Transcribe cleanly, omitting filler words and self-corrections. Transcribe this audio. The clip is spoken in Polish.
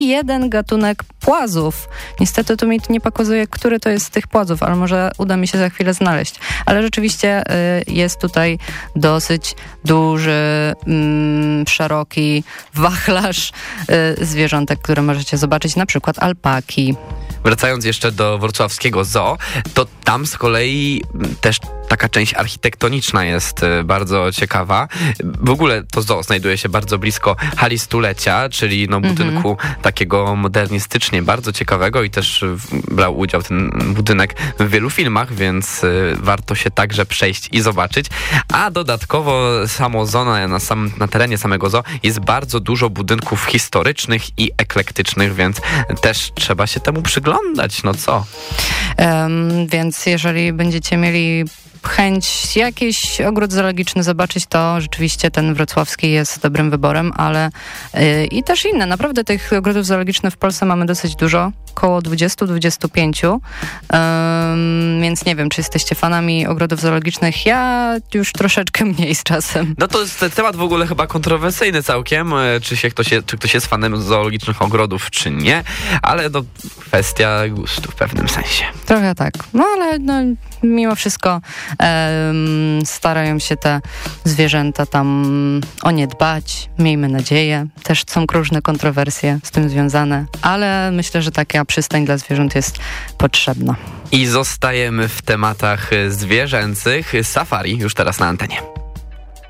jeden gatunek płazów. Niestety tu mi nie pokazuje, który to jest z tych płazów, ale może uda mi się za chwilę znaleźć. Ale rzeczywiście jest tutaj dosyć duży, szeroki wachlarz zwierzątek, które możecie zobaczyć, na przykład alpaki. Wracając jeszcze do wrocławskiego zoo, to tam z kolei też taka część architektoniczna jest bardzo ciekawa. W ogóle to zoo znajduje się bardzo blisko hali stulecia, czyli budynku takiego modernistycznie bardzo ciekawego i też brał udział ten budynek w wielu filmach, więc warto się także przejść i zobaczyć. A dodatkowo samo zoo, na terenie samego zoo jest bardzo dużo budynków historycznych i eklektycznych, więc też trzeba się temu przyglądać, no co? Więc jeżeli będziecie mieli chęć jakiś ogród zoologiczny zobaczyć, to rzeczywiście ten wrocławski jest dobrym wyborem, ale i też inne. Naprawdę tych ogrodów zoologicznych w Polsce mamy dosyć dużo, około 20-25, więc nie wiem, czy jesteście fanami ogrodów zoologicznych. Ja już troszeczkę mniej z czasem. No to jest temat w ogóle chyba kontrowersyjny całkiem, czy ktoś jest fanem zoologicznych ogrodów, czy nie, ale kwestia gustu w pewnym sensie. Trochę tak, ale mimo wszystko starają się te zwierzęta tam o nie dbać, miejmy nadzieję. Też są różne kontrowersje z tym związane, ale myślę, że taka przystań dla zwierząt jest potrzebna. I zostajemy w tematach zwierzęcych. Safari już teraz na antenie.